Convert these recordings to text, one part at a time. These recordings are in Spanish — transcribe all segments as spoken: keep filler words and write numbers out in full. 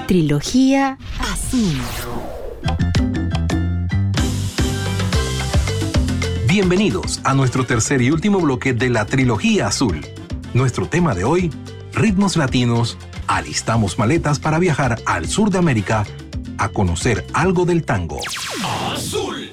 Trilogía Azul. Bienvenidos a nuestro tercer y último bloque de la Trilogía Azul. Nuestro tema de hoy, ritmos latinos. Alistamos maletas para viajar al sur de América a conocer algo del tango. Azul.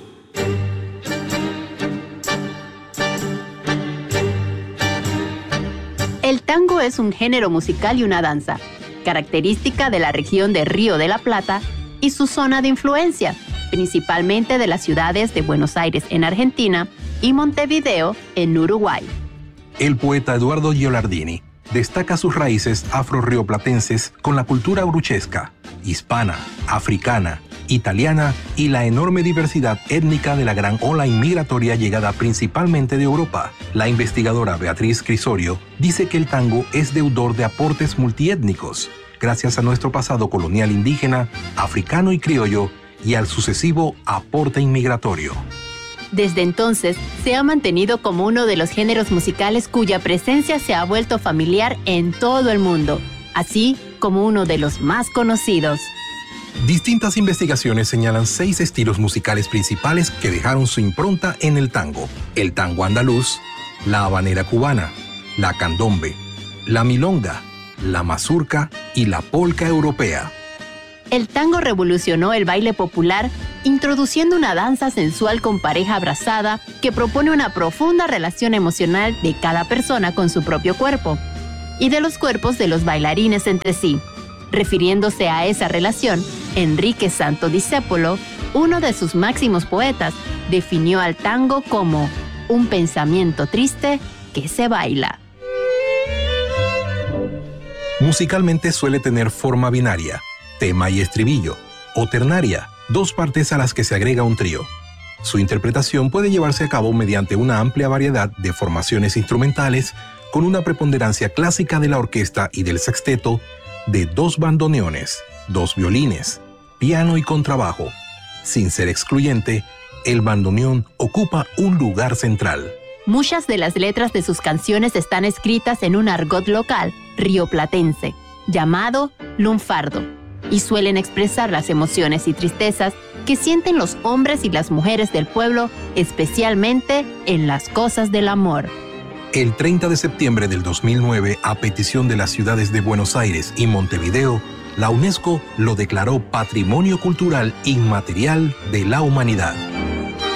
El tango es un género musical y una danza, característica de la región de Río de la Plata y su zona de influencia, principalmente de las ciudades de Buenos Aires en Argentina y Montevideo en Uruguay. El poeta Eduardo Gilardini destaca sus raíces afro-rioplatenses con la cultura bruchesca, hispana, africana, italiana y la enorme diversidad étnica de la gran ola inmigratoria llegada principalmente de Europa. La investigadora Beatriz Crisorio dice que el tango es deudor de aportes multiétnicos, gracias a nuestro pasado colonial indígena, africano y criollo, y al sucesivo aporte inmigratorio. Desde entonces, se ha mantenido como uno de los géneros musicales cuya presencia se ha vuelto familiar en todo el mundo, así como uno de los más conocidos. Distintas investigaciones señalan seis estilos musicales principales que dejaron su impronta en el tango: el tango andaluz, la habanera cubana, la candombe, la milonga, la mazurca y la polca europea. El tango revolucionó el baile popular, introduciendo una danza sensual con pareja abrazada que propone una profunda relación emocional de cada persona con su propio cuerpo y de los cuerpos de los bailarines entre sí. Refiriéndose a esa relación, Enrique Santo Discépolo, uno de sus máximos poetas, definió al tango como un pensamiento triste que se baila. Musicalmente suele tener forma binaria, tema y estribillo, o ternaria, dos partes a las que se agrega un trío. Su interpretación puede llevarse a cabo mediante una amplia variedad de formaciones instrumentales, con una preponderancia clásica de la orquesta y del sexteto, de dos bandoneones, dos violines, piano y contrabajo. Sin ser excluyente, el bandoneón ocupa un lugar central. Muchas de las letras de sus canciones están escritas en un argot local rioplatense, llamado lunfardo, y suelen expresar las emociones y tristezas que sienten los hombres y las mujeres del pueblo, especialmente en las cosas del amor. El treinta de septiembre del dos mil nueve, a petición de las ciudades de Buenos Aires y Montevideo, la UNESCO lo declaró Patrimonio Cultural Inmaterial de la Humanidad.